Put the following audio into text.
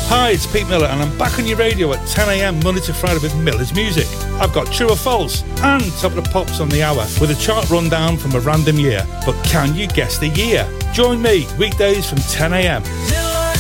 Hi, it's Pete Miller and I'm back on your radio at 10am Monday to Friday with Miller's Music. I've got True or False and Top of the Pops on the hour with a chart rundown from a random year. But can you guess the year? Join me weekdays from 10am